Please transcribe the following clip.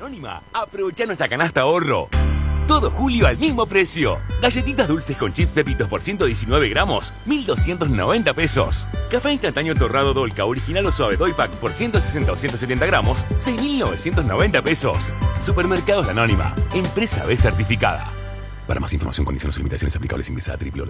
Anónima, aprovecha nuestra canasta ahorro. Todo julio al mismo precio. Galletitas dulces con chips Pepitos por 119 gramos, 1.290 pesos. Café instantáneo torrado Dolca original o suave Doy Pack por 160 o 170 gramos, 6.990 pesos. Supermercados La Anónima, empresa B certificada. Para más información, condiciones y limitaciones aplicables, ingresa a